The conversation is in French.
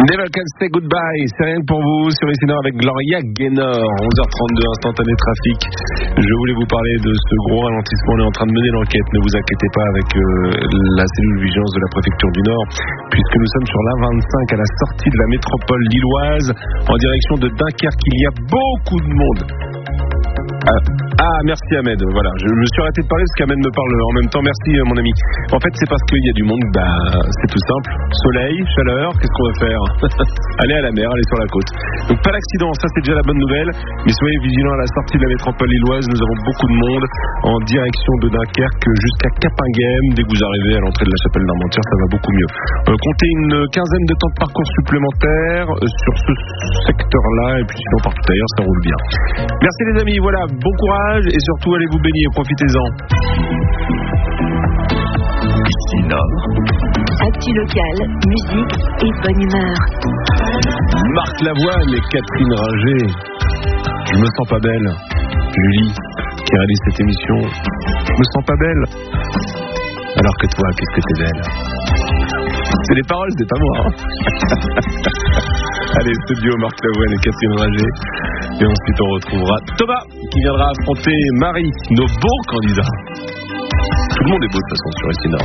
Never Can Say Goodbye, c'est rien que pour vous sur ici Nord avec Gloria Gaynor. 11h32, instantané trafic. Je voulais vous parler de ce gros ralentissement. On est en train de mener l'enquête, ne vous inquiétez pas, avec la cellule vigilance de la préfecture du Nord, puisque nous sommes sur l'A25 à la sortie de la métropole lilloise en direction de Dunkerque. Il y a beaucoup de monde. Merci Ahmed, voilà, je me suis arrêté de parler parce qu'Ahmed me parle en même temps. Merci mon ami. En fait c'est parce qu'il y a du monde, c'est tout simple. Soleil, chaleur, qu'est-ce qu'on va faire? Aller à la mer, aller sur la côte. Donc pas d'accident, ça c'est déjà la bonne nouvelle. Mais soyez vigilants à la sortie de la métropole lilloise, nous avons beaucoup de monde en direction de Dunkerque jusqu'à Capinghem. Dès que vous arrivez à l'entrée de la chapelle d'Armentières, ça va beaucoup mieux. Comptez une quinzaine de temps de parcours supplémentaires sur ce secteur-là, et puis sinon partout ailleurs ça roule bien. Merci les amis, voilà, bon courage et surtout allez vous baigner, profitez-en. Ici Nord. Actu local, musique et bonne humeur. Marc Lavoine et Catherine Ringer. Je me sens pas belle. Julie, qui réalise cette émission, je me sens pas belle. Alors que toi, qu'est-ce que t'es belle? C'est les paroles, c'est pas moi. Allez, studio Marc Lavoine et Catherine Ringer. Et ensuite on retrouvera Thomas qui viendra affronter Marie, nos beaux candidats. Tout le monde est beau de toute façon sur ici Nord.